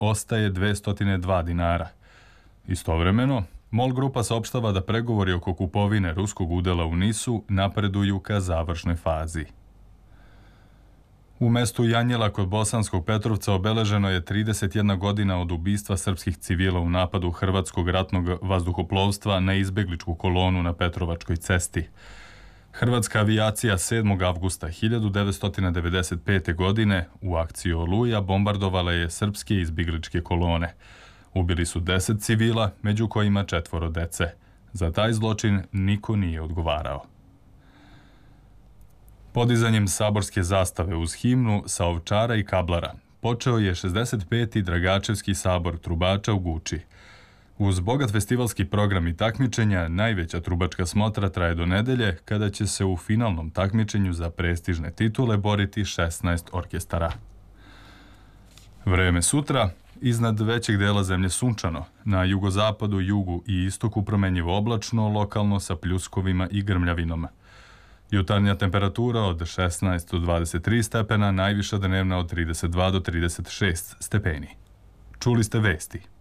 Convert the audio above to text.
ostaje 202 dinara. Istovremeno, MOL grupa saopštava da pregovori oko kupovine ruskog udela u NIS-u napreduju ka završnoj fazi. U mestu Janjela kod Bosanskog Petrovca obeleženo je 31 godina od ubistva srpskih civila u napadu hrvatskog ratnog vazduhoplovstva na izbegličku kolonu na Petrovačkoj cesti. Hrvatska avijacija 7. avgusta 1995. godine u akciji Oluja bombardovala je srpske izbegličke kolone. Ubili su 10 civila, među kojima 4 dece. Za taj zločin niko nije odgovarao. Podizanjem saborske zastave uz himnu sa Ovčara i Kablara počeo je 65. Dragačevski sabor trubača u Guči. Uz bogat festivalski program i takmičenja, najveća trubačka smotra traje do nedelje, kada će se u finalnom takmičenju za prestižne titule boriti 16 orkestara. Vreme sutra, iznad većeg dela zemlje sunčano, na jugozapadu, jugu i istoku promenjivo oblačno, lokalno sa pljuskovima i grmljavinom. Jutarnja temperatura od 16 do 23 stepena, najviša dnevna od 32 do 36 stepeni. Čuli ste vesti.